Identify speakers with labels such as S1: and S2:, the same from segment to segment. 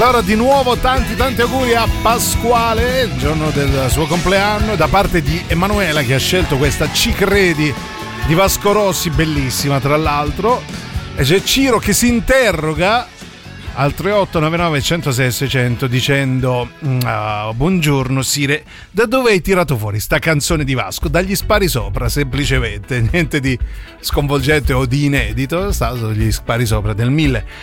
S1: Allora di nuovo tanti auguri a Pasquale, il giorno del suo compleanno, da parte di Emanuela che ha scelto questa Ci credi di Vasco Rossi, bellissima tra l'altro. E c'è Ciro che si interroga al 3899 106 600 dicendo buongiorno Sire, da dove hai tirato fuori sta canzone di Vasco? Dagli spari sopra, semplicemente, niente di sconvolgente o di inedito, sta sugli spari sopra del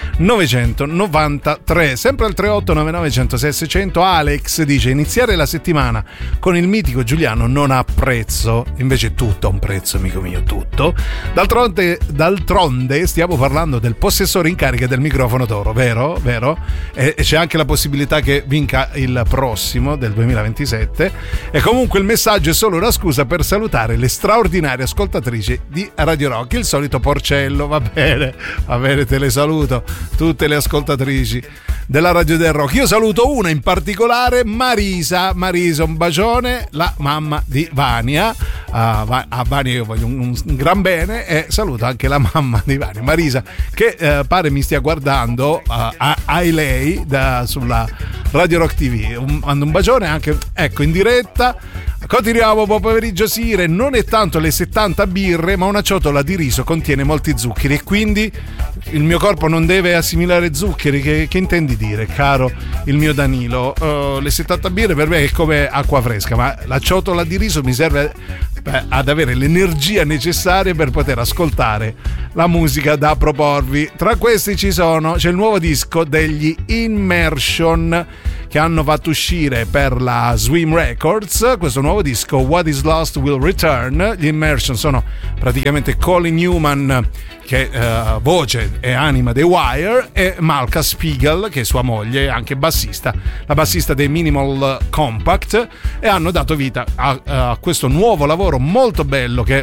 S1: 1993. Sempre al 3899 106 600 Alex dice: iniziare la settimana con il mitico Giuliano non ha prezzo, invece tutto ha un prezzo, amico mio, tutto. D'altronde stiamo parlando del possessore in carica del microfono d'oro, vero? E c'è anche la possibilità che vinca il prossimo del 2027. E comunque il messaggio è solo una scusa per salutare le straordinarie ascoltatrici di Radio Rock, il solito Porcello. Va bene, te le saluto tutte le ascoltatrici della Radio del Rock. Io saluto una in particolare, Marisa, un bacione, la mamma di Vania. A Vania io voglio un gran bene, e saluto anche la mamma di Vania, Marisa, che pare mi stia guardando a lei sulla Radio Rock TV. Mando un bacione anche, ecco, in diretta. Continuiamo, buon pomeriggio Sire. Non è tanto le 70 birre, ma una ciotola di riso contiene molti zuccheri e quindi il mio corpo non deve assimilare zuccheri. Che intendi dire, caro il mio Danilo? Le 70 birre per me è come acqua fresca, ma la ciotola di riso mi serve ad avere l'energia necessaria per poter ascoltare la musica da proporvi. Tra questi c'è il nuovo disco degli Immersion, che hanno fatto uscire per la Swim Records questo nuovo disco, What is Lost Will Return. Gli Immersion sono praticamente Colin Newman, che voce e anima dei Wire, e Malka Spiegel, che è sua moglie e anche bassista, la bassista dei Minimal Compact, e hanno dato vita a questo nuovo lavoro molto bello che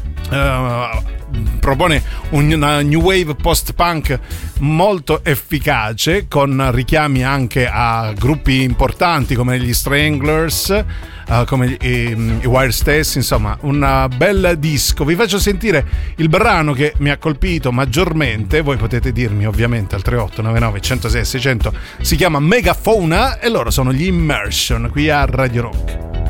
S1: propone una new wave post-punk molto efficace, con richiami anche a gruppi importanti come gli Stranglers, come i Wire stessi. Insomma, un bel disco. Vi faccio sentire il brano che mi ha colpito maggiormente. Voi potete dirmi ovviamente al 3899 106 600. Si chiama Megafauna e loro sono gli Immersion qui a Radio Rock.